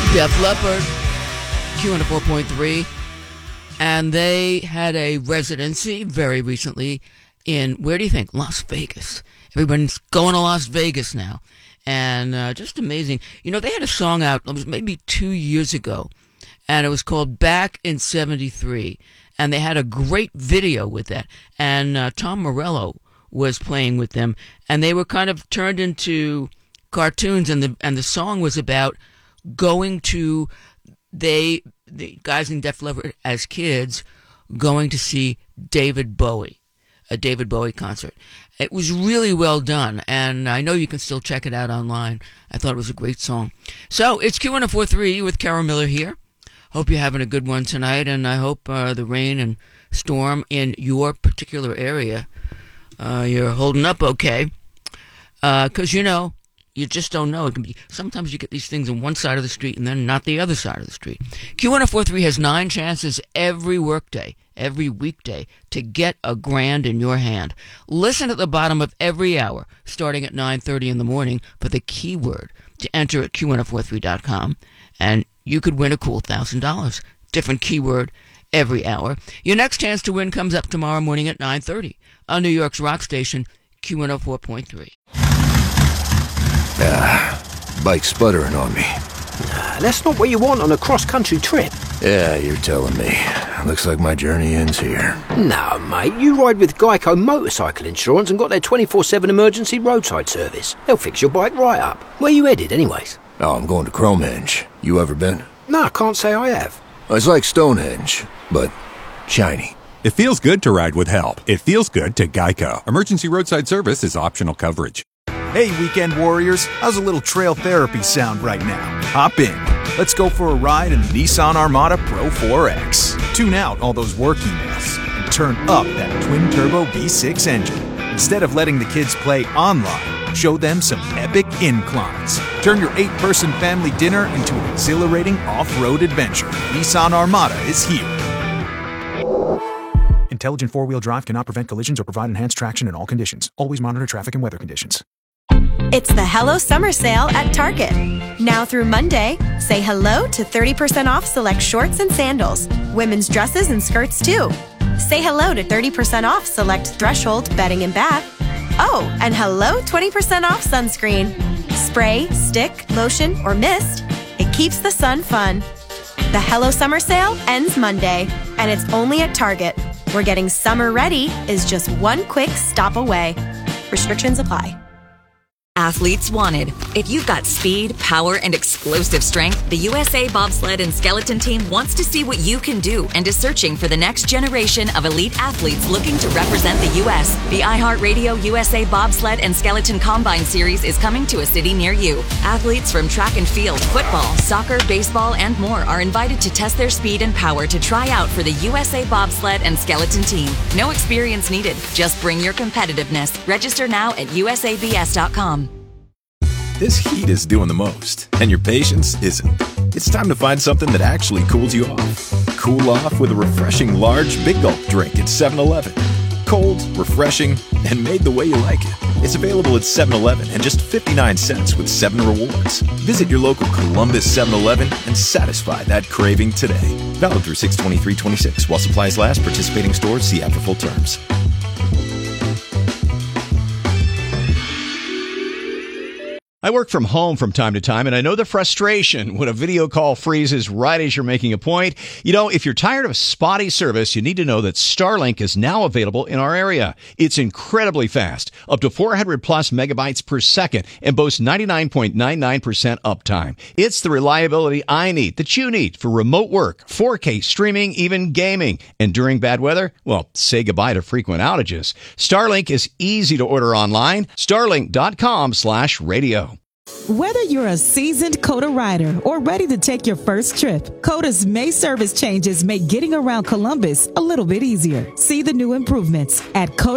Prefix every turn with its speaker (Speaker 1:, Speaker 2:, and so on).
Speaker 1: Def Leppard, Q104.3, and they had a residency very recently in, where do you think? Las Vegas. Everybody's going to Las Vegas now, and just amazing. You know, they had a song out, it was maybe 2 years ago, and it was called Back in 73, and they had a great video with that, and Tom Morello was playing with them, and they were kind of turned into cartoons, and the song was about going to the guys in Def Leppard as kids going to see David Bowie, a David Bowie concert. It was really well done, and I know you can still check it out online. I thought it was a great song. So it's Q1043 with Carol Miller here. Hope you're having a good one tonight, and I hope the rain and storm in your particular area, you're holding up okay, because you just don't know. It can be, sometimes you get these things on one side of the street and then not the other side of the street. Q1043 has 9 chances every workday, every weekday, to get $1,000 in your hand. Listen at the bottom of every hour, starting at 9:30 in the morning, for the keyword to enter at Q1043.com, and you could win a cool $1,000. Different keyword every hour. Your next chance to win comes up tomorrow morning at 9:30 on New York's rock station, Q104.3.
Speaker 2: Bike sputtering on me.
Speaker 3: That's not what you want on a cross-country trip.
Speaker 2: Yeah, you're telling me. Looks like my journey ends here.
Speaker 3: No, mate, you ride with Geico Motorcycle Insurance and got their 24/7 emergency roadside service. They'll fix your bike right up. Where you headed, anyways?
Speaker 2: Oh, I'm going to Cromehenge. You ever been?
Speaker 3: No, I can't say I have.
Speaker 2: It's like Stonehenge, but shiny.
Speaker 4: It feels good to ride with help. It feels good to Geico. Emergency roadside service is optional coverage.
Speaker 5: Hey, weekend warriors, how's a little trail therapy sound right now? Hop in. Let's go for a ride in the Nissan Armada Pro 4X. Tune out all those work emails and turn up that twin-turbo V6 engine. Instead of letting the kids play online, show them some epic inclines. Turn your 8-person family dinner into an exhilarating off-road adventure. Nissan Armada is here. Intelligent four-wheel drive cannot prevent collisions or provide enhanced traction in all conditions. Always monitor traffic and weather conditions.
Speaker 6: It's the Hello Summer Sale at Target. Now through Monday, say hello to 30% off select shorts and sandals. Women's dresses and skirts too. Say hello to 30% off select Threshold bedding and bath. Oh, and hello 20% off sunscreen. Spray, stick, lotion, or mist. It keeps the sun fun. The Hello Summer Sale ends Monday, and it's only at Target, where getting summer ready is just one quick stop away. Restrictions apply.
Speaker 7: Athletes wanted. If you've got speed, power, and explosive strength, the USA Bobsled and Skeleton Team wants to see what you can do and is searching for the next generation of elite athletes looking to represent the U.S. The iHeartRadio USA Bobsled and Skeleton Combine Series is coming to a city near you. Athletes from track and field, football, soccer, baseball, and more are invited to test their speed and power to try out for the USA Bobsled and Skeleton Team. No experience needed. Just bring your competitiveness. Register now at usabs.com.
Speaker 8: This heat is doing the most, and your patience isn't. It's time to find something that actually cools you off. Cool off with a refreshing large Big Gulp drink at 7-Eleven. Cold, refreshing, and made the way you like it. It's available at 7-Eleven and just 59 cents with 7 rewards. Visit your local Columbus 7-Eleven and satisfy that craving today. Valid through 6/23/26 while supplies last. Participating stores see after full terms.
Speaker 9: I work from home from time to time, and I know the frustration when a video call freezes right as you're making a point. You know, if you're tired of spotty service, you need to know that Starlink is now available in our area. It's incredibly fast, up to 400 plus megabytes per second, and boasts 99.99% uptime. It's the reliability I need, that you need, for remote work, 4K streaming, even gaming. And during bad weather, well, say goodbye to frequent outages. Starlink is easy to order online. Starlink.com/radio.
Speaker 10: Whether you're a seasoned COTA rider or ready to take your first trip, COTA's May service changes make getting around Columbus a little bit easier. See the new improvements at COTA.